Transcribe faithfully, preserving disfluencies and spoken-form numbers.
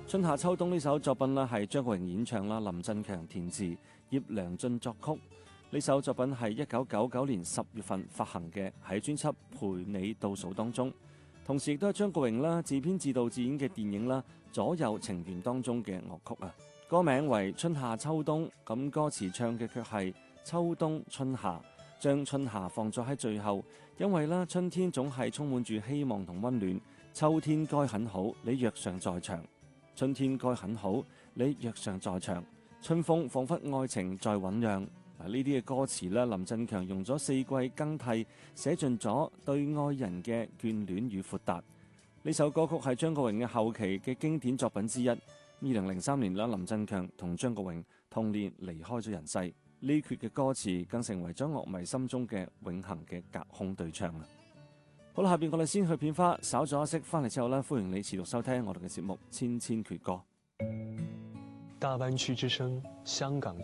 春夏秋冬呢首作品呢係張國榮演唱啦，林振強填詞，葉良俊作曲。呢首作品係一九九九年十月份發行嘅，喺專輯《陪你倒數》當中，同時亦都係張國榮啦自編自導自演嘅電影啦《左右情緣》當中嘅樂曲啊。歌名為春夏秋冬，咁歌詞唱嘅卻係秋冬春夏，將春夏放咗喺最後，因為啦春天總係充滿住希望同溫暖，秋天該很好，你若尚在場。春天該很好，你若尚在場。春風彷彿愛情在醞釀。嗱，呢啲嘅歌詞咧，林振強用咗四季更替，寫盡咗對愛人嘅眷戀與闊達。呢首歌曲係張國榮嘅後期嘅經典作品之一。二零零三年啦，林振強同張國榮同年離開咗人世。呢闋嘅歌詞更成為咗樂迷心中嘅永恆嘅隔空對唱啦。好啦，下邊我哋先去片花，稍咗一息，翻嚟之後咧，歡迎你持續收聽我哋嘅節目《千千闕歌》。 大灣區之聲，香港之